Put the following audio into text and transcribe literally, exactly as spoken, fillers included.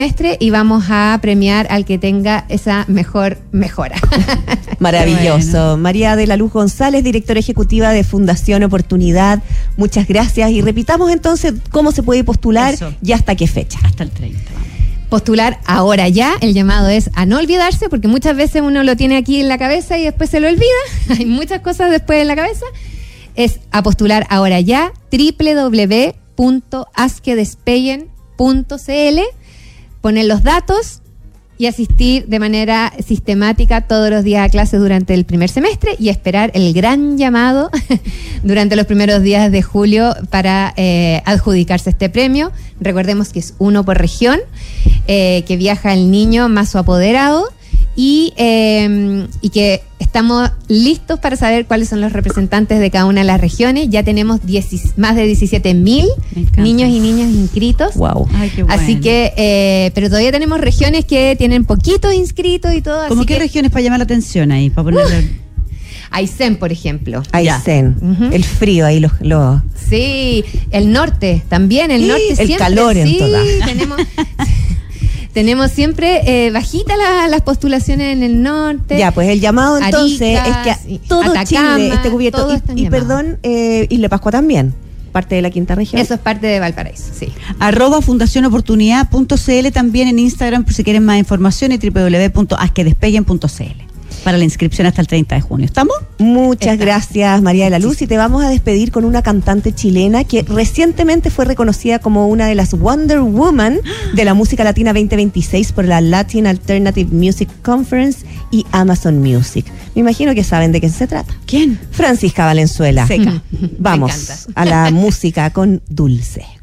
y vamos a premiar al que tenga esa mejor mejora. Maravilloso. Bueno. María de la Luz González, directora ejecutiva de Fundación Oportunidad, muchas gracias. Y repitamos entonces cómo se puede postular. Eso. Y hasta qué fecha. Hasta el treinta. Vamos. Postular ahora ya, el llamado es a no olvidarse, porque muchas veces uno lo tiene aquí en la cabeza y después se lo olvida, hay muchas cosas después en la cabeza. Es a postular ahora ya, doble u doble u doble u punto asquedespeguen punto c l, poner los datos y asistir de manera sistemática todos los días a clases durante el primer semestre y esperar el gran llamado durante los primeros días de julio para eh, adjudicarse este premio. Recordemos que es uno por región, eh, que viaja el niño más su apoderado y, eh, y que estamos listos para saber cuáles son los representantes de cada una de las regiones. Ya tenemos diez, más de diecisiete mil niños y niñas inscritos. Wow. Ay, qué bueno. Así que, eh, pero todavía tenemos regiones que tienen poquitos inscritos y todo. ¿Cómo así qué que, regiones para llamar la atención ahí? Para ponerle... Uh, Aysén, por ejemplo. Aysén. Uh-huh. El frío ahí los, los... Sí, el norte también, el norte el siempre. El calor en sí, todas. tenemos... Tenemos siempre eh, bajitas la, las postulaciones en el norte. Ya, pues el llamado entonces Arica, es que todo Atacama, Chile esté cubierto. Y, y perdón, eh, Isla Pascua también, parte de la quinta región. Eso es parte de Valparaíso, sí. Arroba fundación oportunidad punto c l también en Instagram por si quieren más información y doble u doble u doble u punto asquedespeguen punto c l para la inscripción hasta el treinta de junio. ¿Estamos? Muchas Está. gracias, María de la Luz. Y te vamos a despedir con una cantante chilena que recientemente fue reconocida como una de las Wonder Woman de la música latina veinte veintiséis por la Latin Alternative Music Conference y Amazon Music. Me imagino que saben de qué se trata. ¿Quién? Francisca Valenzuela. Seca. Vamos a la música con Dulce.